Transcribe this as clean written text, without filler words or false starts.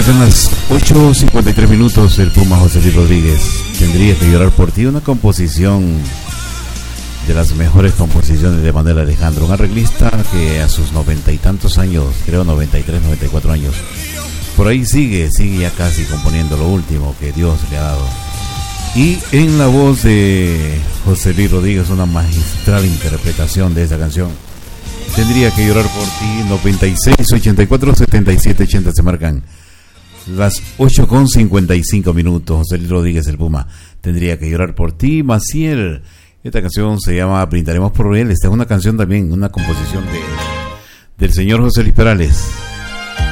marcan las 8:53 minutos. El Puma José Luis Rodríguez. Tendría que llorar por ti, una composición de las mejores composiciones de Manuel Alejandro, un arreglista que a sus 90 y tantos años, creo 93, 94 años, por ahí sigue ya casi componiendo lo último que Dios le ha dado. Y en la voz de José Luis Rodríguez, una magistral interpretación de esa canción. Tendría que llorar por ti. 96 84 77 80 se marcan las 8:55 minutos. José Luis Rodríguez, el Puma. Tendría que llorar por ti. Maciel. Esta canción se llama Brindaremos por él. Esta es una canción también, una composición del señor José Luis Perales.